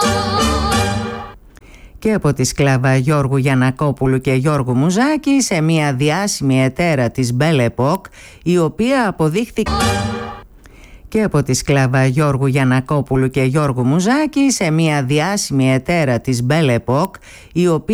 Και από τη σκλάβα Γιώργου Γιαννακόπουλου και Γιώργου Μουζάκη σε μια διάσημη εταίρα της Belle Époque, η οποία αποδείχθηκε... Και από τη σκλάβα Γιώργου Γιαννακόπουλου και Γιώργου Μουζάκη σε μια διάσημη εταίρα της Belle Époque, η οποία